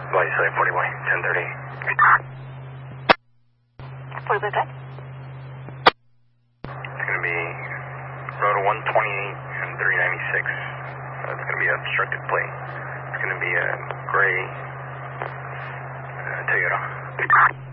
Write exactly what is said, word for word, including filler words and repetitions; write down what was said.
Boy, say forty Y, ten thirty. What was that? It's going to be road one twenty-eight and three ninety-six. Uh, it's going to be an obstructed plate. It's going to be a gray uh, Toyota.